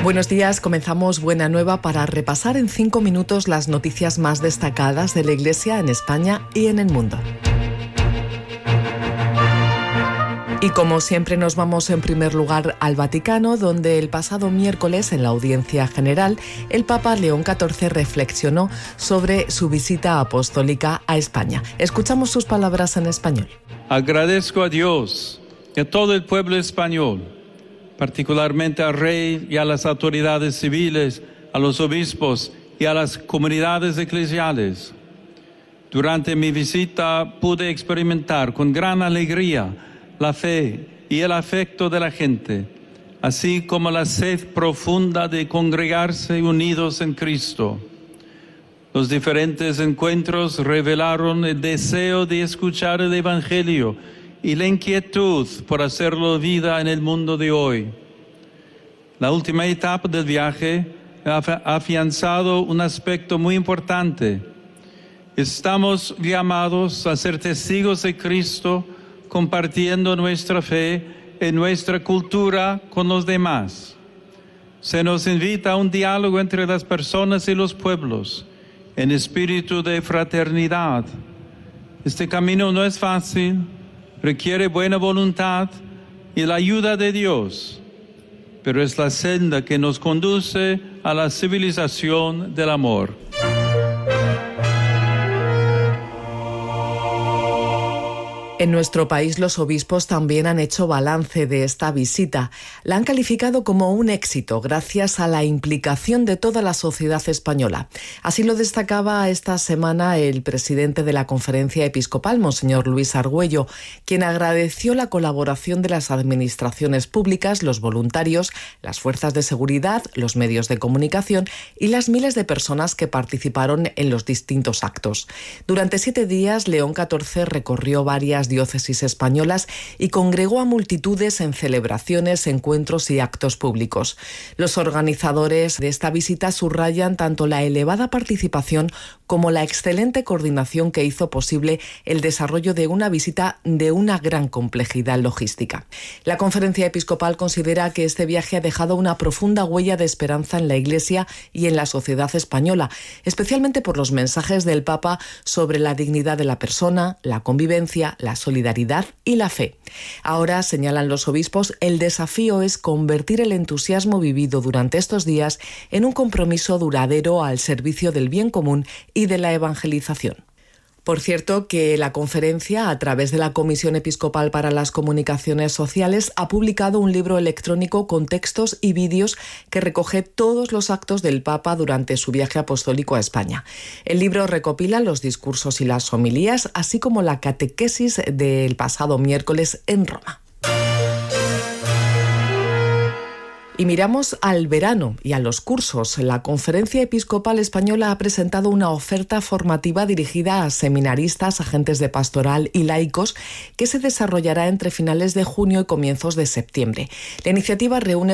Buenos días, comenzamos Buena Nueva para repasar en 5 minutos las noticias más destacadas de la Iglesia en España y en el mundo. Y como siempre nos vamos en primer lugar al Vaticano, donde el pasado miércoles en la audiencia general el Papa León XIV reflexionó sobre su visita apostólica a España. Escuchamos sus palabras en español. Agradezco a Dios y a todo el pueblo español, particularmente al rey y a las autoridades civiles, a los obispos y a las comunidades eclesiales. Durante mi visita pude experimentar con gran alegría la fe y el afecto de la gente, así como la sed profunda de congregarse unidos en Cristo. Los diferentes encuentros revelaron el deseo de escuchar el Evangelio y la inquietud por hacerlo vida en el mundo de hoy. La última etapa del viaje ha afianzado un aspecto muy importante. Estamos llamados a ser testigos de Cristo, compartiendo nuestra fe en nuestra cultura con los demás. Se nos invita a un diálogo entre las personas y los pueblos, en espíritu de fraternidad. Este camino no es fácil, requiere buena voluntad y la ayuda de Dios, pero es la senda que nos conduce a la civilización del amor. En nuestro país los obispos también han hecho balance de esta visita. La han calificado como un éxito gracias a la implicación de toda la sociedad española. Así lo destacaba esta semana el presidente de la Conferencia Episcopal, Monseñor Luis Argüello, quien agradeció la colaboración de las administraciones públicas, los voluntarios, las fuerzas de seguridad, los medios de comunicación y las miles de personas que participaron en los distintos actos. Durante 7 días, León XIV recorrió varias diócesis españolas y congregó a multitudes en celebraciones, encuentros y actos públicos. Los organizadores de esta visita subrayan tanto la elevada participación como la excelente coordinación que hizo posible el desarrollo de una visita de una gran complejidad logística. La Conferencia Episcopal considera que este viaje ha dejado una profunda huella de esperanza en la Iglesia y en la sociedad española, especialmente por los mensajes del Papa sobre la dignidad de la persona, la convivencia, la solidaridad y la fe. Ahora, señalan los obispos, el desafío es convertir el entusiasmo vivido durante estos días en un compromiso duradero al servicio del bien común y de la evangelización. Por cierto, que la conferencia, a través de la Comisión Episcopal para las Comunicaciones Sociales, ha publicado un libro electrónico con textos y vídeos que recoge todos los actos del Papa durante su viaje apostólico a España. El libro recopila los discursos y las homilías, así como la catequesis del pasado miércoles en Roma. Y miramos al verano y a los cursos. La Conferencia Episcopal Española ha presentado una oferta formativa dirigida a seminaristas, agentes de pastoral y laicos que se desarrollará entre finales de junio y comienzos de septiembre. La iniciativa reúne